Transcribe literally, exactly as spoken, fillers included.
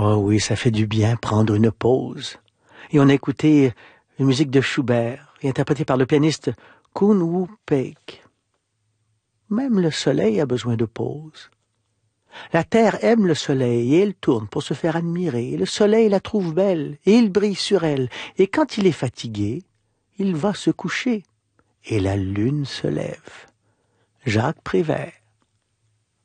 Oh oui, ça fait du bien prendre une pause. Et on a écouté une musique de Schubert, interprétée par le pianiste Koen Woo-peek. Même le soleil a besoin de pause. La terre aime le soleil et elle tourne pour se faire admirer. Et le soleil la trouve belle et il brille sur elle. Et quand il est fatigué, il va se coucher et la lune se lève. Jacques Prévert.